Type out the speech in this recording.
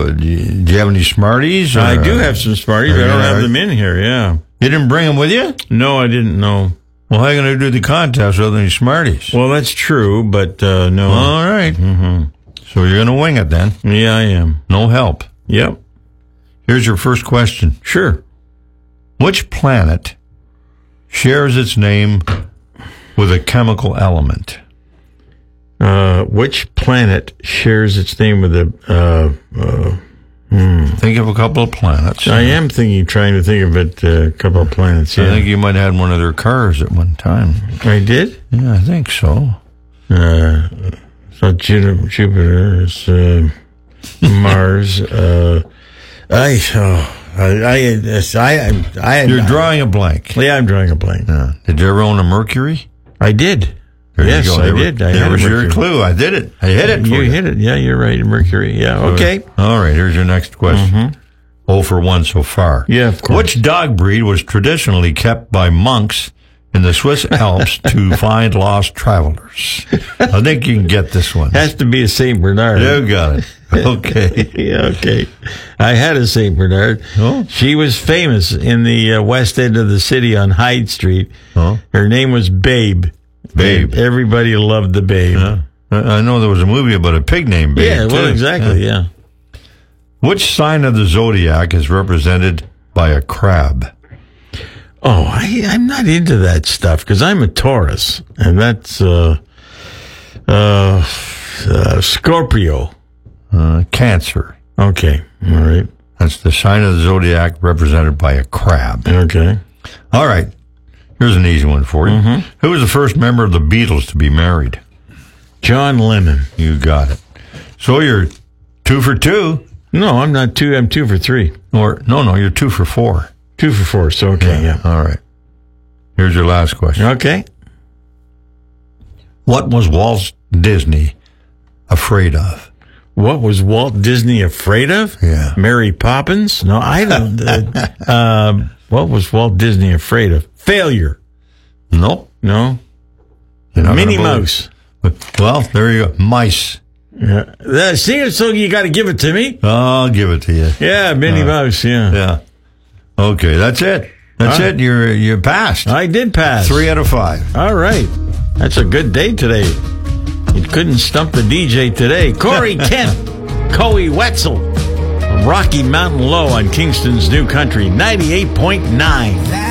do you have any Smarties? I do have some Smarties. I don't have them in here, yeah. You didn't bring them with you? No, I didn't know. Well, how are you going to do the contest without any Smarties? Well, that's true, but no. All right. Mm-hmm. So you're going to wing it then? Yeah, I am. No help. Yep. Here's your first question. Sure. Which planet shares its name with a chemical element? Which planet shares its name with a... Think of a couple of planets. I am trying to think of it, a couple of planets, yeah. I think you might have had one of their cars at one time. I did? Yeah, I think so. So Jupiter is Mars. You're drawing a blank. Yeah, I'm drawing a blank. Yeah. Did you ever own a Mercury? I did. Yes, I did. There was your clue. I did it. I hit it for you. You hit it. Yeah, you're right. Mercury. Yeah, okay. All right, here's your next question. 0 for 1 so far. Yeah, of course. Which dog breed was traditionally kept by monks in the Swiss Alps to find lost travelers? I think you can get this one. Has to be a St. Bernard. You got it. Okay. Yeah, okay. I had a St. Bernard. Oh. She was famous in the west end of the city on Hyde Street. Oh. Her name was Babe. Babe. Everybody loved the Babe. Yeah. I know there was a movie about a pig named Babe. Yeah, well, too. exactly, yeah. Which sign of the zodiac is represented by a crab? Oh, I'm not into that stuff because I'm a Taurus, and that's Scorpio. Cancer. Okay, all right. That's the sign of the zodiac represented by a crab. Okay. All right. Here's an easy one for you. Who was the first member of the Beatles to be married? John Lennon. You got it. So you're 2 for 2. No, I'm not 2. I'm 2 for 3. Or no, you're 2 for 4. 2 for 4. So okay, yeah. All right. Here's your last question. Okay. What was Walt Disney afraid of? What was Walt Disney afraid of? Yeah. Mary Poppins? No, I don't. What was Walt Disney afraid of? Failure. Nope. No. Minnie Mouse. Well, there you go. Mice. Yeah. See, so you got to give it to me? I'll give it to you. Yeah, Minnie Mouse, yeah. Yeah. Okay, that's it. That's it. You passed. I did pass. 3 out of 5. All right. That's a good day today. You couldn't stump the DJ today. Corey Kent, Coey Wetzel, Rocky Mountain Low on Kingston's New Country 98.9.